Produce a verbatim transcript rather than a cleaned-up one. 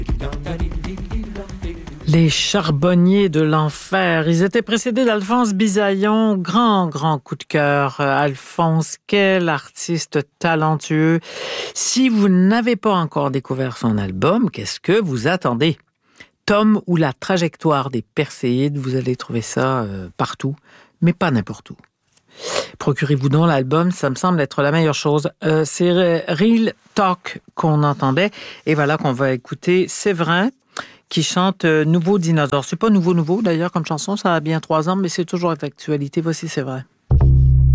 Les Charbonniers de l'Enfer. Ils étaient précédés d'Alphonse Bisaillon. Grand, grand coup de cœur. Alphonse, quel artiste talentueux. Si vous n'avez pas encore découvert son album, qu'est-ce que vous attendez? Tom ou la trajectoire des Perséides, vous allez trouver ça euh, partout, mais pas n'importe où. Procurez-vous donc l'album, ça me semble être la meilleure chose. Euh, c'est Real Talk qu'on entendait, et voilà qu'on va écouter Séverin, qui chante euh, Nouveau Dinosaure. C'est pas nouveau, nouveau d'ailleurs comme chanson, ça a bien trois ans, mais c'est toujours d'actualité. Voici Séverin.